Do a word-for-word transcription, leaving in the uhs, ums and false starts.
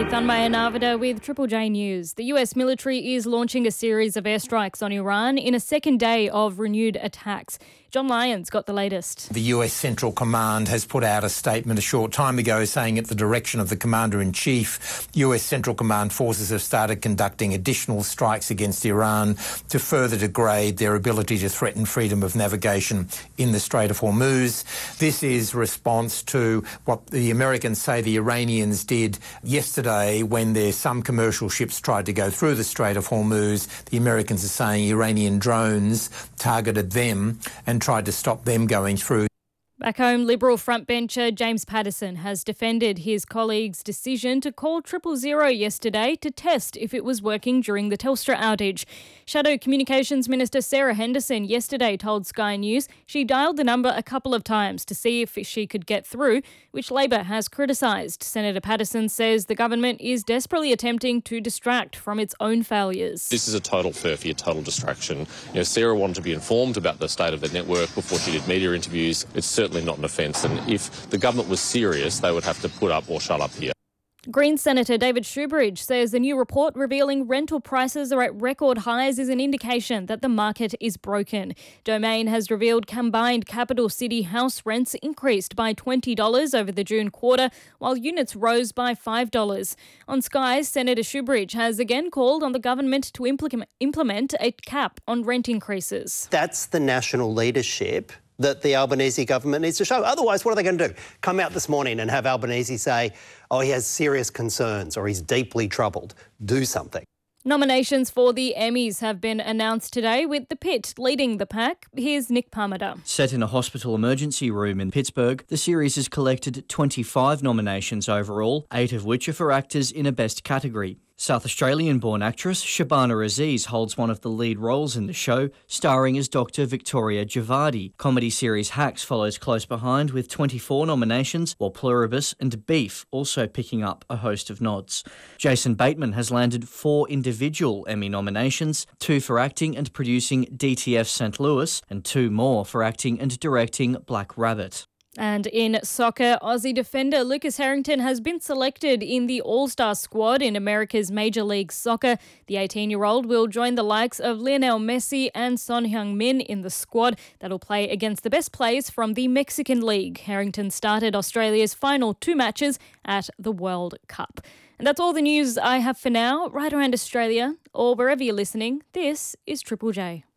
with Anmaya Narvada with Triple J News. The U S military is launching a series of airstrikes on Iran in a second day of renewed attacks. John Lyons got the latest. The U S Central Command has put out a statement a short time ago saying at the direction of the Commander-in-Chief, U S Central Command forces have started conducting additional strikes against Iran to further degrade their ability to threaten freedom of navigation in the Strait of Hormuz. This is response to what the Americans say the Iranians did yesterday when their some commercial ships tried to go through the Strait of Hormuz. The Americans are saying Iranian drones targeted them and tried to stop them going through. Back home, Liberal frontbencher James Paterson has defended his colleague's decision to call triple zero yesterday to test if it was working during the Telstra outage. Shadow Communications Minister Sarah Henderson yesterday told Sky News she dialled the number a couple of times to see if she could get through, which Labor has criticised. Senator Paterson says the government is desperately attempting to distract from its own failures. This is a total furphy, a total distraction. You know, Sarah wanted to be informed about the state of the network before she did media interviews. It's certainly not an offence, and if the government was serious, they would have to put up or shut up here. Greens Senator David Shoebridge says the new report revealing rental prices are at record highs is an indication that the market is broken. Domain has revealed combined capital city house rents increased by twenty dollars over the June quarter, while units rose by five dollars. On Sky, Senator Shoebridge has again called on the government to implement a cap on rent increases. That's the national leadership that the Albanese government needs to show. Otherwise, what are they going to do? Come out this morning and have Albanese say, oh, he has serious concerns or he's deeply troubled. Do something. Nominations for the Emmys have been announced today, with The Pit leading the pack. Here's Nick Parmiter. Set in a hospital emergency room in Pittsburgh, the series has collected twenty-five nominations overall, eight of which are for actors in a Best category. South Australian-born actress Shabana Aziz holds one of the lead roles in the show, starring as Doctor Victoria Javadi. Comedy series Hacks follows close behind with twenty-four nominations, while Pluribus and Beef also picking up a host of nods. Jason Bateman has landed four individual Emmy nominations, two for acting and producing D T F Saint Louis, and two more for acting and directing Black Rabbit. And in soccer, Aussie defender Lucas Harrington has been selected in the All-Star squad in America's Major League Soccer. The eighteen-year-old will join the likes of Lionel Messi and Son Heung-min in the squad that'll play against the best players from the Mexican League. Harrington started Australia's final two matches at the World Cup. And that's all the news I have for now. Right around Australia or wherever you're listening, this is Triple J.